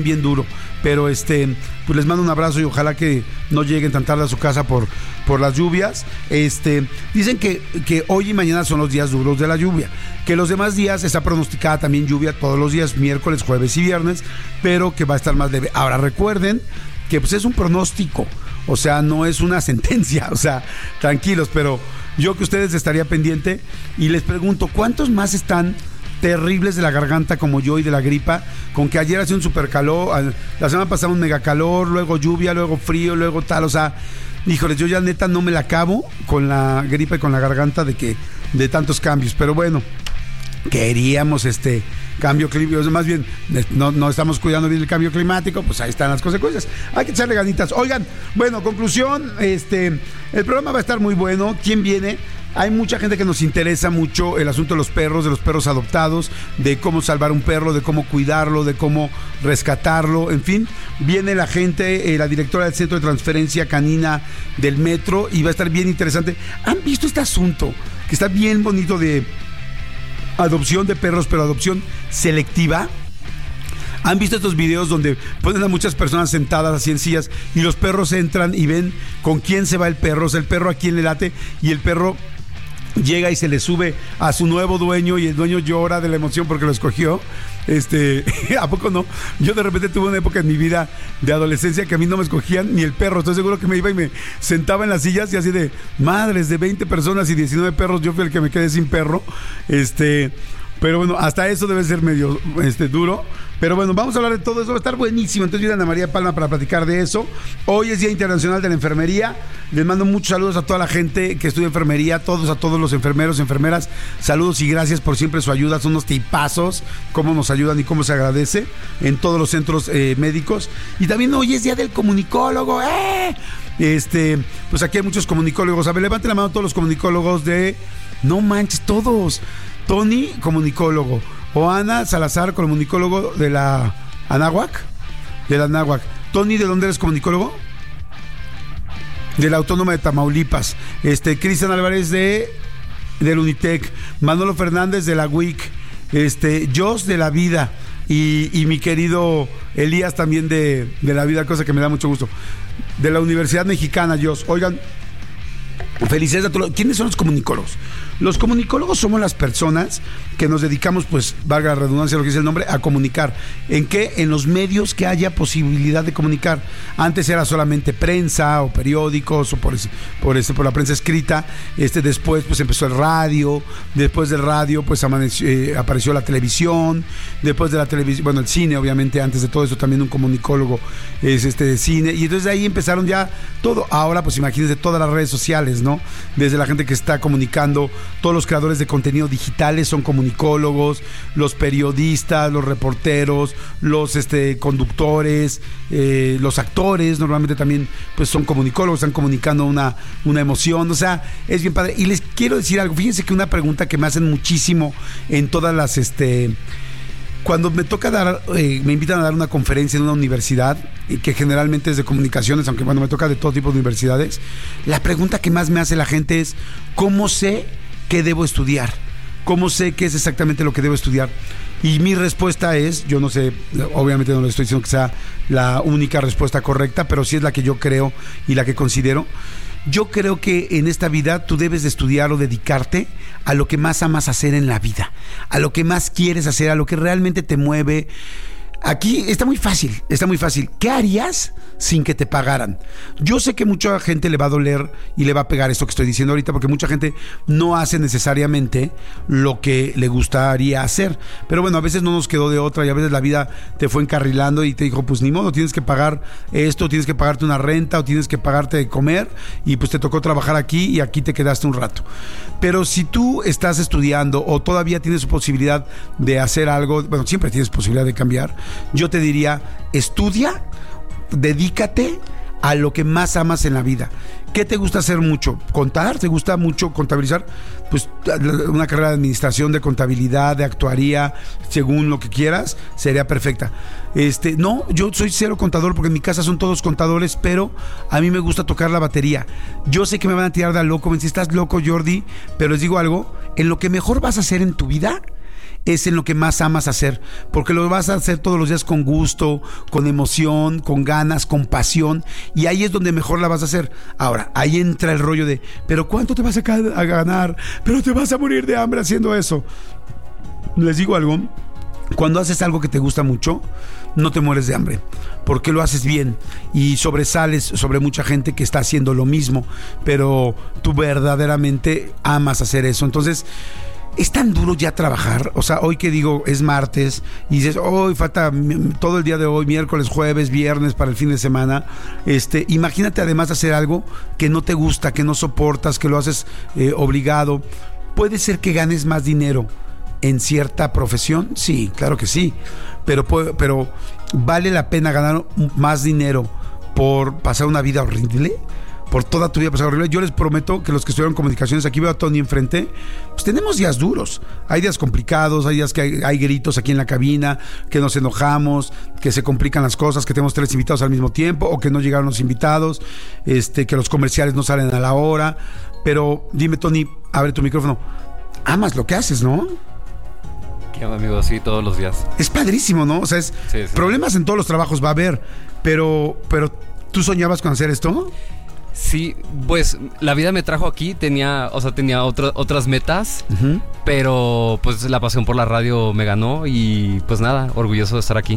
bien duro, pero pues les mando un abrazo y ojalá que no lleguen tan tarde a su casa por las lluvias. Dicen que hoy y mañana son los días duros de la lluvia, que los demás días está pronosticada también lluvia todos los días, miércoles, jueves y viernes, pero que va a estar más leve. Ahora recuerden que pues es un pronóstico, o sea, no es una sentencia, o sea, tranquilos, pero yo que ustedes estaría pendiente y les pregunto, ¿cuántos más están terribles de la garganta como yo y de la gripa, con que ayer hacía un super calor, la semana pasada un mega calor, luego lluvia, luego frío, luego tal, o sea, híjoles, yo ya neta no me la acabo con la gripa y con la garganta de tantos cambios, pero bueno, queríamos cambio climático, más bien no estamos cuidando bien el cambio climático, pues ahí están las consecuencias, hay que echarle ganitas. Oigan, bueno, conclusión, el programa va a estar muy bueno. ¿Quién viene? Hay mucha gente que nos interesa mucho el asunto de los perros adoptados, de cómo salvar un perro, de cómo cuidarlo, de cómo rescatarlo, en fin. Viene la gente, la directora del Centro de Transferencia Canina del Metro, y va a estar bien interesante. ¿Han visto este asunto? Que está bien bonito, de adopción de perros, pero adopción selectiva. ¿Han visto estos videos donde ponen a muchas personas sentadas así en sillas y los perros entran y ven con quién se va el perro? O sea, el perro a quién le late, y el perro llega y se le sube a su nuevo dueño y el dueño llora de la emoción porque lo escogió. ¿A poco no? Yo de repente tuve una época en mi vida de adolescencia que a mí no me escogían ni el perro. Estoy seguro que me iba y me sentaba en las sillas y así de madres, de 20 personas y 19 perros, yo fui el que me quedé sin perro. Pero bueno, hasta eso debe ser medio duro. Pero bueno, vamos a hablar de todo eso, va a estar buenísimo. Entonces viene Ana María Palma para platicar de eso. Hoy es Día Internacional de la Enfermería. Les mando muchos saludos a toda la gente que estudia enfermería, a todos los enfermeros, enfermeras. Saludos y gracias por siempre su ayuda. Son unos tipazos, cómo nos ayudan y cómo se agradece en todos los centros médicos. Y también hoy es Día del Comunicólogo. Pues aquí hay muchos comunicólogos. A ver, levanten la mano todos los comunicólogos no manches, todos. Tony, comunicólogo. Oana Salazar, comunicólogo de la Anáhuac. Tony, ¿de dónde eres comunicólogo? De la Autónoma de Tamaulipas. Cristian Álvarez del Unitec. Manolo Fernández de la UIC. Jos de la Vida. Y mi querido Elías también de la Vida, cosa que me da mucho gusto. De la Universidad Mexicana, Jos. Oigan, felicidades a todos. ¿Quiénes son los comunicólogos? Los comunicólogos somos las personas que nos dedicamos, pues, valga la redundancia lo que dice el nombre, a comunicar. ¿En qué? En los medios que haya posibilidad de comunicar. Antes era solamente prensa o periódicos o por la prensa escrita. Después, pues, empezó el radio. Después del radio, pues, apareció la televisión. Después de la televisión, bueno, el cine, obviamente, antes de todo eso también un comunicólogo es de cine. Y entonces de ahí empezaron ya todo. Ahora, pues, imagínense todas las redes sociales, ¿no? Desde la gente que está comunicando. Todos los creadores de contenido digitales son comunicólogos, los periodistas, los reporteros, los conductores, los actores normalmente también pues son comunicólogos, están comunicando una emoción, o sea, es bien padre. Y les quiero decir algo, fíjense que una pregunta que me hacen muchísimo en todas las cuando me toca me invitan a dar una conferencia en una universidad, que generalmente es de comunicaciones, aunque bueno, me toca de todo tipo de universidades, la pregunta que más me hace la gente es: ¿cómo sé qué debo estudiar? ¿Cómo sé qué es exactamente lo que debo estudiar? Y mi respuesta es, yo no sé, obviamente no le estoy diciendo que sea la única respuesta correcta, pero sí es la que yo creo y la que considero. Yo creo que en esta vida tú debes de estudiar o dedicarte a lo que más amas hacer en la vida, a lo que más quieres hacer, a lo que realmente te mueve. Aquí está muy fácil. ¿Qué harías sin que te pagaran? Yo sé que mucha gente le va a doler y le va a pegar esto que estoy diciendo ahorita, porque mucha gente no hace necesariamente lo que le gustaría hacer. Pero bueno, a veces no nos quedó de otra y a veces la vida te fue encarrilando y te dijo, pues ni modo, tienes que pagar esto, tienes que pagarte una renta o tienes que pagarte de comer, y pues te tocó trabajar aquí y aquí te quedaste un rato. Pero si tú estás estudiando o todavía tienes posibilidad de hacer algo, bueno, siempre tienes posibilidad de cambiar, yo te diría, estudia, dedícate a lo que más amas en la vida. ¿Qué te gusta hacer mucho? ¿Contar? ¿Te gusta mucho contabilizar? Pues una carrera de administración, de contabilidad, de actuaría, según lo que quieras, sería perfecta. No, yo soy cero contador porque en mi casa son todos contadores, pero a mí me gusta tocar la batería. Yo sé que me van a tirar de loco, me dicen, estás loco, Jordi, pero les digo algo, en lo que mejor vas a hacer en tu vida es en lo que más amas hacer, porque lo vas a hacer todos los días con gusto, con emoción, con ganas, con pasión, y ahí es donde mejor la vas a hacer. Ahora, ahí entra el rollo de, pero ¿cuánto te vas a ganar? Pero te vas a morir de hambre haciendo eso. Les digo algo, cuando haces algo que te gusta mucho, no te mueres de hambre, porque lo haces bien y sobresales sobre mucha gente que está haciendo lo mismo, pero tú verdaderamente amas hacer eso. Entonces, es tan duro ya trabajar. O sea, hoy que digo, es martes, y dices, hoy falta todo el día de hoy, miércoles, jueves, viernes, para el fin de semana. Imagínate además hacer algo que no te gusta, que no soportas, que lo haces obligado. Puede ser que ganes más dinero en cierta profesión, sí, claro que sí, pero ¿vale la pena ganar más dinero por pasar una vida horrible? Por toda tu vida pasar horrible. Yo les prometo que los que estudiaron comunicaciones, aquí veo a Tony enfrente, pues tenemos días duros, hay días complicados, hay días que hay gritos aquí en la cabina, que nos enojamos, que se complican las cosas, que tenemos 3 invitados al mismo tiempo, o que no llegaron los invitados, que los comerciales no salen a la hora. Pero dime, Tony, abre tu micrófono, amas lo que haces, ¿no? ¿Qué onda, amigo? Sí, todos los días. Es padrísimo, ¿no? O sea, sí. Problemas en todos los trabajos va a haber, pero ¿tú soñabas con hacer esto? Sí, pues la vida me trajo aquí, tenía otras metas, pero pues la pasión por la radio me ganó y pues nada, orgulloso de estar aquí.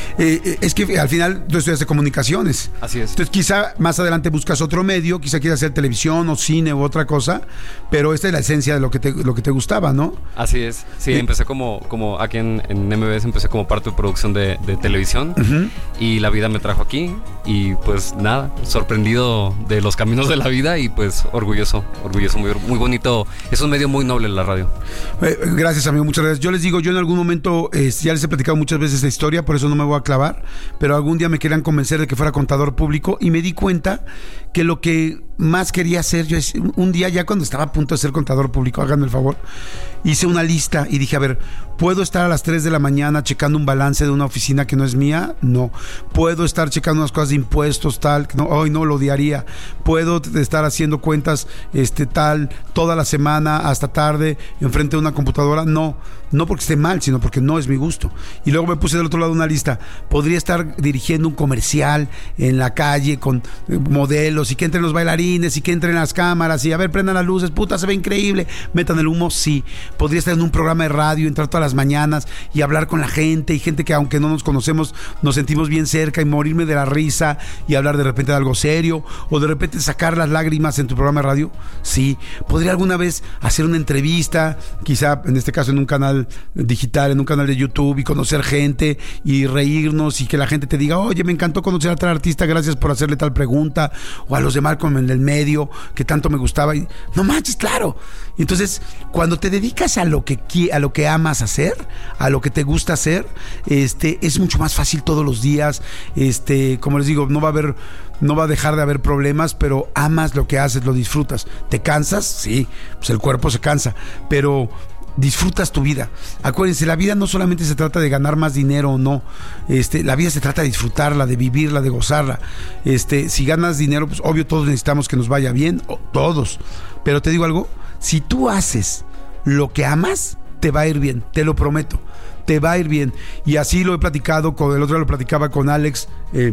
Es que al final tú estudiaste comunicaciones. Así es. Entonces quizá más adelante buscas otro medio, quizá quieras hacer televisión o cine u otra cosa, pero esta es la esencia de lo que te gustaba, ¿no? Así es, sí, empecé como aquí en MBS, empecé como parte de producción de televisión, y la vida me trajo aquí y pues nada, sorprendido de los caminos de la vida y pues orgulloso, muy bonito. Es un medio muy noble la radio. Gracias, amigo, muchas gracias. Yo les digo, yo en algún momento ya les he platicado muchas veces esta historia, por eso no me voy a clavar, pero algún día me querían convencer de que fuera contador público y me di cuenta que lo que más quería hacer, yo un día ya cuando estaba a punto de ser contador público, háganme el favor, hice una lista y dije, a ver, ¿puedo estar a las 3 de la mañana checando un balance de una oficina que no es mía? No. ¿Puedo estar checando unas cosas de impuestos, tal? No, hoy no lo odiaría. ¿Puedo estar haciendo cuentas tal toda la semana hasta tarde enfrente de una computadora? No porque esté mal, sino porque no es mi gusto. Y luego me puse del otro lado una lista. Podría estar dirigiendo un comercial en la calle con modelos y que entren los bailarines y que entren las cámaras y a ver, prendan las luces, puta, se ve increíble, metan el humo, sí. Podría estar en un programa de radio, entrar todas las mañanas y hablar con la gente, y gente que aunque no nos conocemos nos sentimos bien cerca, y morirme de la risa y hablar de repente de algo serio, o de repente sacar las lágrimas en tu programa de radio, sí. Podría alguna vez hacer una entrevista, quizá en este caso en un canal digital, en un canal de YouTube, y conocer gente y reírnos y que la gente te diga, oye, me encantó conocer a tal artista, gracias por hacerle tal pregunta, o a los de Malcolm en el medio que tanto me gustaba, y no manches, claro. Entonces, cuando te dedicas a lo que amas hacer, a lo que te gusta hacer, es mucho más fácil todos los días. Como les digo, no va a dejar de haber problemas, pero amas lo que haces, lo disfrutas. ¿Te cansas? Sí, pues el cuerpo se cansa, pero disfrutas tu vida. Acuérdense, la vida no solamente se trata de ganar más dinero o no. La vida se trata de disfrutarla, de vivirla, de gozarla. Si ganas dinero, pues obvio todos necesitamos que nos vaya bien, todos. Pero te digo algo, si tú haces lo que amas, te va a ir bien, te lo prometo. Te va a ir bien. Y así lo he platicado el otro día lo platicaba con Alex,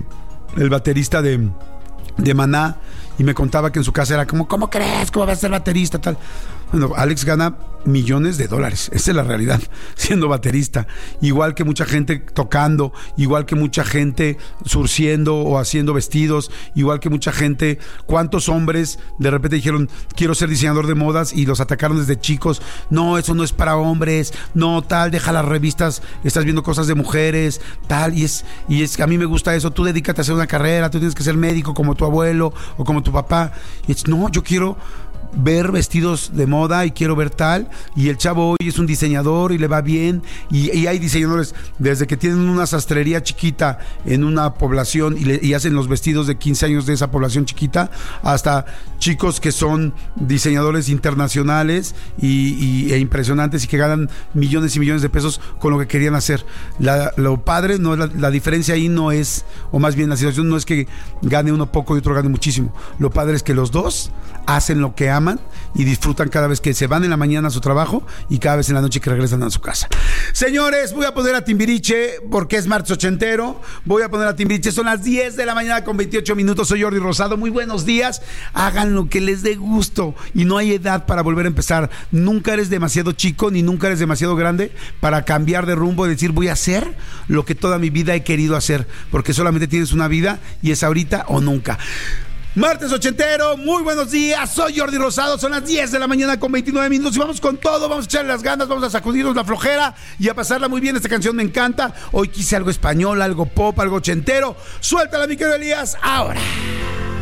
el baterista de Maná, y me contaba que en su casa era como, ¿cómo crees? ¿Cómo vas a ser baterista? Tal. Bueno, Alex gana millones de dólares, esa es la realidad, siendo baterista, igual que mucha gente tocando, igual que mucha gente surciendo o haciendo vestidos, igual que mucha gente. ¿Cuántos hombres de repente dijeron, quiero ser diseñador de modas, y los atacaron desde chicos? No, eso no es para hombres, no, tal, deja las revistas, estás viendo cosas de mujeres, tal, y es a mí me gusta eso, tú dedícate a hacer una carrera, tú tienes que ser médico como tu abuelo o como tu papá. Y no, yo quiero ver vestidos de moda y quiero ver tal, y el chavo hoy es un diseñador y le va bien, y hay diseñadores desde que tienen una sastrería chiquita en una población y hacen los vestidos de 15 años de esa población chiquita, hasta chicos que son diseñadores internacionales e impresionantes y que ganan millones y millones de pesos con lo que querían hacer. Lo padre, no, la diferencia ahí no es, o más bien la situación no es que gane uno poco y otro gane muchísimo. Lo padre es que los dos hacen lo que aman aman y disfrutan cada vez que se van en la mañana a su trabajo y cada vez en la noche que regresan a su casa. Señores, voy a poner a Timbiriche porque es martes ochentero. Voy a poner a Timbiriche, son las 10 de la mañana con 28 minutos. Soy Jordi Rosado, muy buenos días. Hagan lo que les dé gusto y no hay edad para volver a empezar. Nunca eres demasiado chico ni nunca eres demasiado grande para cambiar de rumbo y decir voy a hacer lo que toda mi vida he querido hacer, porque solamente tienes una vida y es ahorita o nunca. Martes ochentero, muy buenos días, soy Jordi Rosado, son las 10 de la mañana con 29 minutos y vamos con todo, vamos a echarle las ganas, vamos a sacudirnos la flojera y a pasarla muy bien. Esta canción me encanta, hoy quise algo español, algo pop, algo ochentero. Suéltala, mi querido Elías, ahora.